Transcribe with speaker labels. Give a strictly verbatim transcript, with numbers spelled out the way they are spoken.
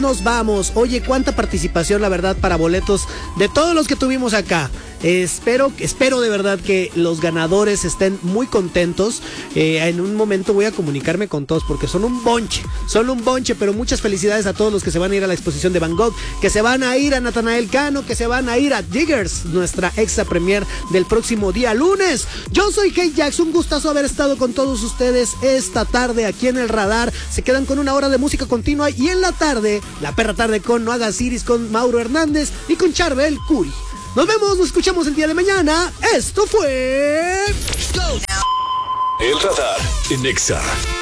Speaker 1: Nos vamos. Oye, cuánta participación, la verdad, para boletos de todos los que tuvimos acá. Eh, espero, espero de verdad que los ganadores estén muy contentos. Eh, en un momento voy a comunicarme con todos porque son un bonche, son un bonche, pero muchas felicidades a todos los que se van a ir a la exposición de Van Gogh, que se van a ir a Natanael Cano, que se van a ir a Diggers, nuestra extra premier del próximo día lunes. Yo soy Kate Jax, un gustazo haber estado con todos ustedes esta tarde aquí en el radar. Se quedan con una hora de música continua y en la tarde, la perra tarde con No Hagas Iris con Mauro Hernández y con Charbel Curi. Nos vemos, nos escuchamos el día de mañana. Esto fue...
Speaker 2: El radar en Exa.